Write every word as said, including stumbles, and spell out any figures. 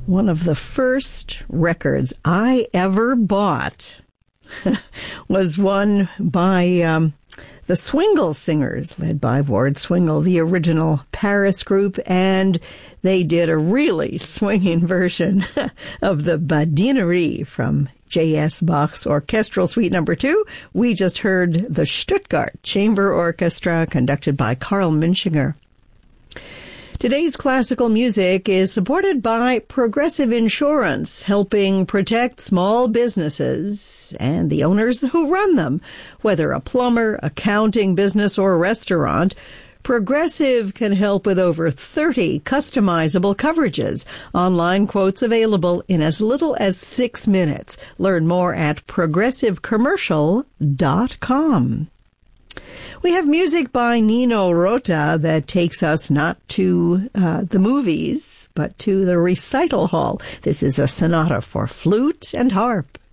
One of the first records I ever bought was one by um, the Swingle Singers, led by Ward Swingle, the original Paris group, and they did a really swinging version of the Badinerie from J S. Bach's Orchestral Suite Number Two. We just heard the Stuttgart Chamber Orchestra, conducted by Carl Minschinger. Today's classical music is supported by Progressive Insurance, helping protect small businesses and the owners who run them. Whether a plumber, accounting business, or restaurant, Progressive can help with over thirty customizable coverages. Online quotes available in as little as six minutes. Learn more at progressive commercial dot com. We have music by Nino Rota that takes us not to uh, the movies, but to the recital hall. This is a sonata for flute and harp.